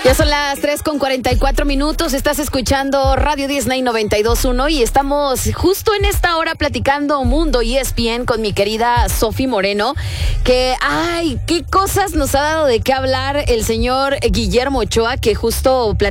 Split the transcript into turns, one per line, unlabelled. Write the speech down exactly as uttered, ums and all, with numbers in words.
Ya son las tres con cuarenta y cuatro minutos. Estás escuchando Radio Disney noventa y dos punto uno y estamos justo en esta hora platicando Mundo E S P N con mi querida Sofi Moreno. Que, ay, qué cosas nos ha dado de qué hablar el señor Guillermo Ochoa, que justo platicamos